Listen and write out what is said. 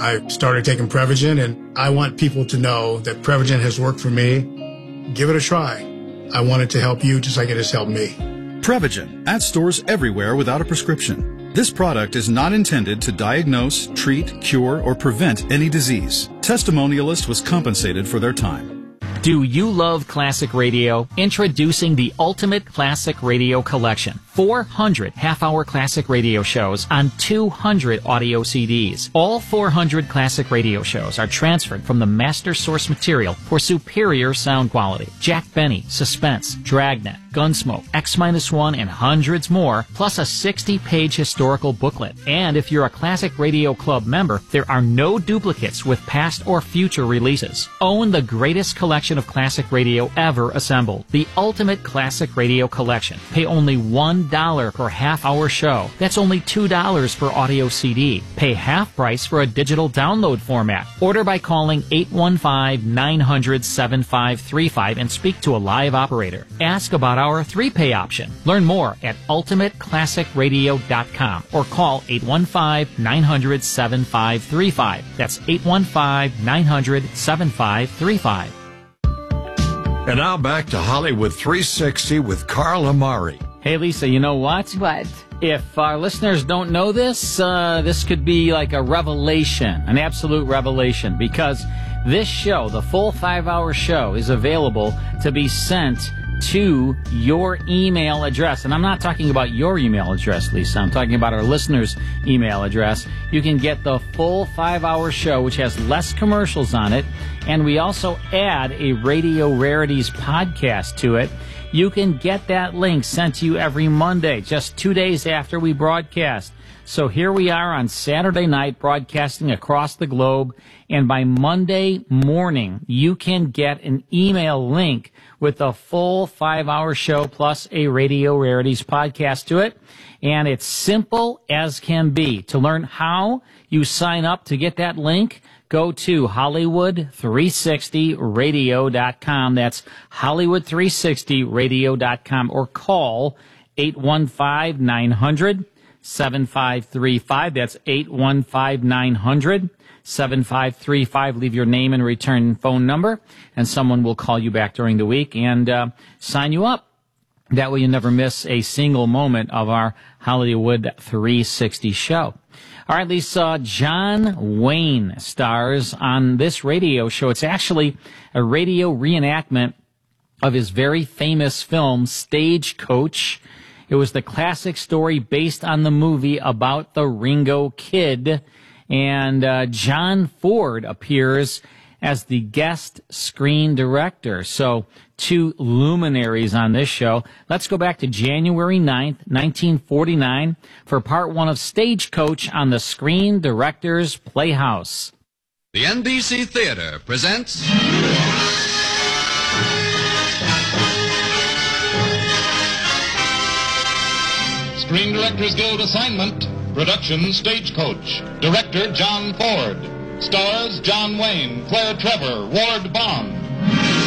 I started taking Prevagen, and I want people to know that Prevagen has worked for me. Give it a try. I want it to help you just like it has helped me. Prevagen, at stores everywhere without a prescription. This product is not intended to diagnose, treat, cure, or prevent any disease. Testimonialist was compensated for their time. Do you love classic radio? Introducing the Ultimate Classic Radio Collection. 400 half-hour classic radio shows on 200 audio CDs. All 400 classic radio shows are transferred from the master source material for superior sound quality. Jack Benny, Suspense, Dragnet, Gunsmoke, X-1, and hundreds more, plus a 60-page historical booklet. And if you're a Classic Radio Club member, there are no duplicates with past or future releases. Own the greatest collection of classic radio ever assembled. The Ultimate Classic Radio Collection. Pay only $1 per half-hour show. That's only $2 per audio CD. Pay half price for a digital download format. Order by calling 815-900-7535 and speak to a live operator. Ask about our 3-pay option. Learn more at ultimateclassicradio.com or call 815-900-7535. That's 815-900-7535. And now back to Hollywood 360 with Carl Amari. Hey, Lisa, you know what? What? If our listeners don't know this, this could be like a revelation, an absolute revelation, because this show, the full 5-hour show, is available to be sent to your email address. And I'm not talking about your email address, Lisa. I'm talking about our listeners' email address. You can get the full 5-hour show, which has less commercials on it, and we also add a Radio Rarities podcast to it. You can get that link sent to you every Monday, just 2 days after we broadcast. So here we are on Saturday night broadcasting across the globe, and by Monday morning, you can get an email link with the full 5-hour show plus a Radio Rarities podcast to it. And it's simple as can be. To learn how you sign up to get that link, go to Hollywood360radio.com. That's Hollywood360radio.com, or call 815-900-7535. That's 815-900-7535. Leave your name and return phone number, and someone will call you back during the week and sign you up. That way you never miss a single moment of our Hollywood 360 show. All right, Lisa, John Wayne stars on this radio show. It's actually a radio reenactment of his very famous film, Stagecoach. It was the classic story based on the movie about the Ringo Kid. And John Ford appears as the guest screen director. So, two luminaries on this show. Let's go back to January 9th, 1949 for part one of Stagecoach on the Screen Directors Playhouse. The NBC Theater presents Screen Directors Guild assignment, production Stagecoach, director John Ford, stars John Wayne, Claire Trevor, Ward Bond.